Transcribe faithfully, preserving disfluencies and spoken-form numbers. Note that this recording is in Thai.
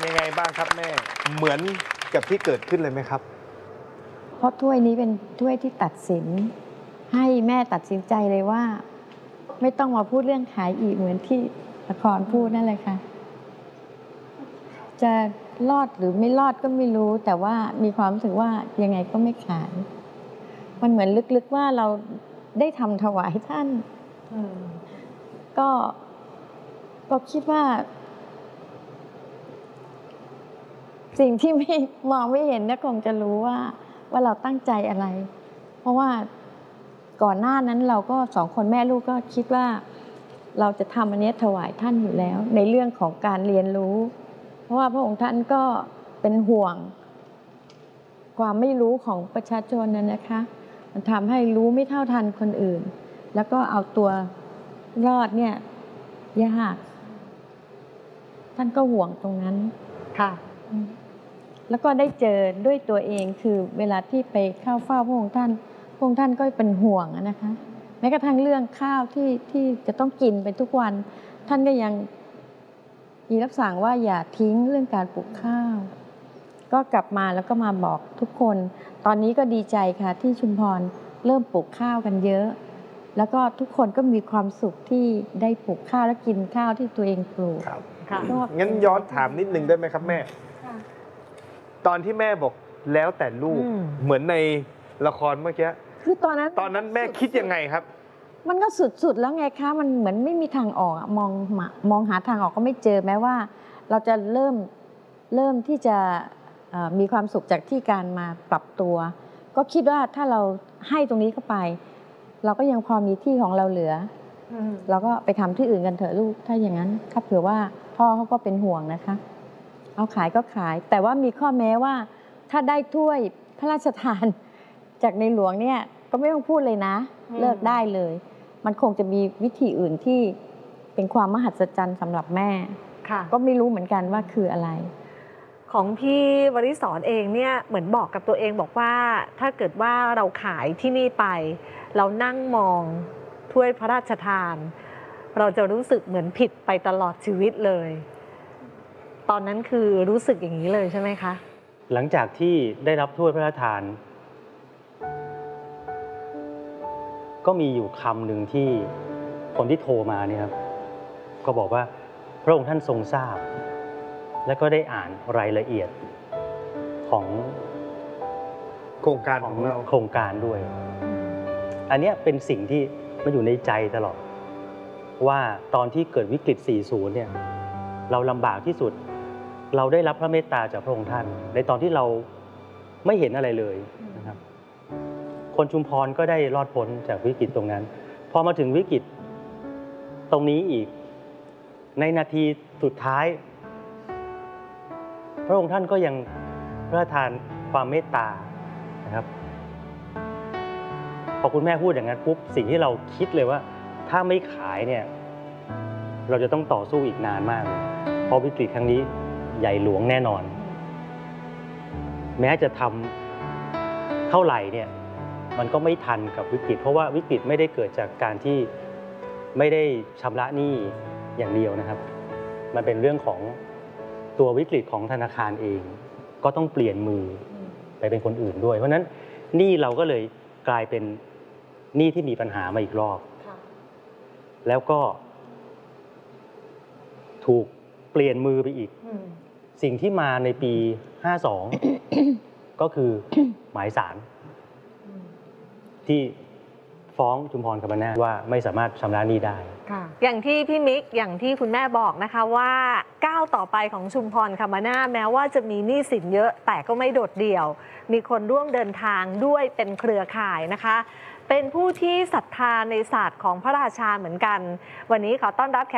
ยังไงบ้างครับแม่เหมือนกับที่เกิดขึ้นเลยไหมครับเพราะถ้วยนี้เป็นถ้วยที่ตัดสินให้แม่ตัดสินใจเลยว่า ไม่ต้องมาพูดเรื่องขายอีกเหมือนที่ละครพูดนั่นเลยค่ะจะรอดหรือไม่รอดก็ไม่รู้แต่ว่ามีความรู้สึกว่ายังไงก็ไม่ขายมันเหมือนลึกๆว่าเราได้ทำถวายท่านก็ก็คิดว่าสิ่งที่ไม่มองไม่เห็นเนี่ยคงจะรู้ว่าว่าเราตั้งใจอะไรเพราะว่าก่อนหน้านั้นเราก็สองคนแม่ลูกก็คิดว่าเราจะทำอันนี้ถวายท่านอยู่แล้วในเรื่องของการเรียนรู้เพราะว่าพระองค์ท่านก็เป็นห่วงความไม่รู้ของประชาชนนั่นนะคะมันทำให้รู้ไม่เท่าทันคนอื่นแล้วก็เอาตัวรอดเนี่ยยากท่านก็ห่วงตรงนั้นค่ะแล้วก็ได้เจอด้วยตัวเองคือเวลาที่ไปเข้าเฝ้าพระองค์ท่านพระองค์ท่านก็เป็นห่วงนะคะแม้กระทั่งเรื่องข้าวที่ที่จะต้องกินไปทุกวันท่านก็ยังมีรับสั่งว่าอย่าทิ้งเรื่องการปลูกข้าวก็กลับมาแล้วก็มาบอกทุกคนตอนนี้ก็ดีใจค่ะที่ชุมพรเริ่มปลูกข้าวกันเยอะแล้วก็ทุกคนก็มีความสุขที่ได้ปลูกข้าวและกินข้าวที่ตัวเองปลูกครับงั้นย้อนถามนิดนึงได้ไหมครับแม่ตอนที่แม่บอกแล้วแต่ลูกเหมือนในละครเมื่อกี้คือตอนนั้นตอนนั้นแม่คิดยังไงครับมันก็สุดๆแล้วไงคะมันเหมือนไม่มีทางออกมองมองหาทางออกก็ไม่เจอแม้ว่าเราจะเริ่มเริ่มที่จะมีความสุขจากที่การมาปรับตัวก็คิดว่าถ้าเราให้ตรงนี้เข้าไปเราก็ยังพอมีที่ของเราเหลือเราก็ไปทำที่อื่นกันเถอะลูกถ้าอย่างนั้นถ้าเผื่อว่าพ่อเขาก็เป็นห่วงนะคะเอาขายก็ขายแต่ว่ามีข้อแม้ว่าถ้าได้ถ้วยพระราชทานจากในหลวงเนี่ยก็ไม่ต้องพูดเลยนะเลิกได้เลยมันคงจะมีวิธีอื่นที่เป็นความมหัศจรรย์สำหรับแม่ก็ไม่รู้เหมือนกันว่าคืออะไรของพี่วริศรเองเนี่ยเหมือนบอกกับตัวเองบอกว่าถ้าเกิดว่าเราขายที่นี่ไปเรานั่งมองถ้วยพระราชทานเราจะรู้สึกเหมือนผิดไปตลอดชีวิตเลยตอนนั้นคือรู้สึกอย่างนี้เลยใช่ไหมคะหลังจากที่ได้รับถ้วยพระราชทานก็มีอยู่คำหนึ่งที่คนที่โทรมาเนี่ยครับก็บอกว่าพระองค์ท่านทรงทราบและก็ได้อ่านรายละเอียดของโครงการของเราโครงการด้วยอันนี้เป็นสิ่งที่มันอยู่ในใจตลอดว่าตอนที่เกิดวิกฤต สี่สิบ เนี่ยเราลำบากที่สุดเราได้รับพระเมตตาจากพระองค์ท่านในตอนที่เราไม่เห็นอะไรเลยนะครับคนชุมพรก็ได้รอดพ้นจากวิกฤตตรงนั้นพอมาถึงวิกฤตตรงนี้อีกในนาทีสุดท้ายพระองค์ท่านก็ยังพระราชทานความเมตตานะครับพอคุณแม่พูดอย่างนั้นปุ๊บสิ่งที่เราคิดเลยว่าถ้าไม่ขายเนี่ยเราจะต้องต่อสู้อีกนานมากเพราะวิกฤตครั้งนี้ใหญ่หลวงแน่นอนแม้จะทำเท่าไหร่เนี่ยมันก็ไม่ทันกับวิกฤตเพราะว่าวิกฤตไม่ได้เกิดจากการที่ไม่ได้ชำระหนี้อย่างเดียวนะครับมันเป็นเรื่องของตัววิกฤตของธนาคารเองก็ต้องเปลี่ยนมือไปเป็นคนอื่นด้วยเพราะฉะนั้นหนี้เราก็เลยกลายเป็นหนี้ที่มีปัญหามาอีกรอบแล้วก็ถูกเปลี่ยนมือไปอีกสิ่งที่มาในปีห้าสองก็คือหมายศาลที่ฟ้องชุมพรคมนาถว่าไม่สามารถชำระหนี้ได้อย่างที่พี่มิกอย่างที่คุณแม่บอกนะคะว่าก้าวต่อไปของชุมพรคมนาถแม้ว่าจะมีหนี้สินเยอะแต่ก็ไม่โดดเดี่ยวมีคนร่วมเดินทางด้วยเป็นเครือข่ายนะคะเป็นผู้ที่ศรัทธาในศาสตร์ของพระราชาเหมือนกันวันนี้ขอต้อนรับแขก